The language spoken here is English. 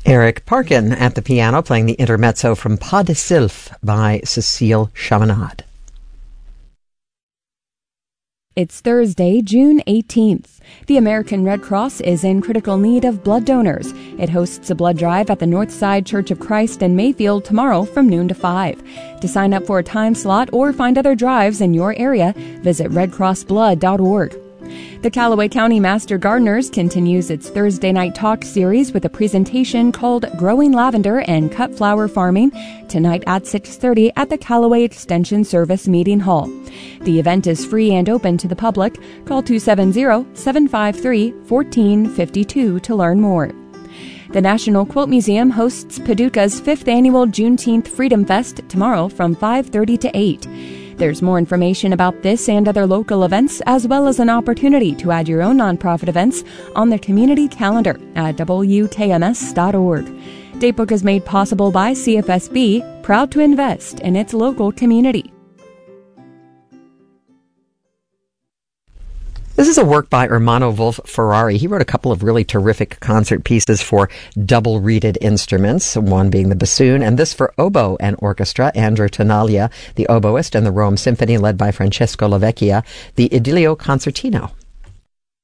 Eric Parkin at the piano playing the intermezzo from Pas de Sylph by Cécile Chaminade. It's Thursday, June 18th. The American Red Cross is in critical need of blood donors. It hosts a blood drive at the Northside Church of Christ in Mayfield tomorrow from noon to 5. To sign up for a time slot or find other drives in your area, visit redcrossblood.org. The Callaway County Master Gardeners continues its Thursday night talk series with a presentation called Growing Lavender and Cut Flower Farming tonight at 6:30 at the Callaway Extension Service Meeting Hall. The event is free and open to the public. Call 270-753-1452 to learn more. The National Quilt Museum hosts Paducah's 5th annual Juneteenth Freedom Fest tomorrow from 5:30 to 8. There's more information about this and other local events, as well as an opportunity to add your own nonprofit events on the community calendar at WKMS.org. Datebook is made possible by CFSB, proud to invest in its local community. This is a work by Ermanno Wolf Ferrari. He wrote a couple of really terrific concert pieces for double-reeded instruments, one being the bassoon, and this for oboe and orchestra. Andrew Tenaglia, the oboist, and the Rome Symphony, led by Francesco Lavecchia, the Idilio Concertino.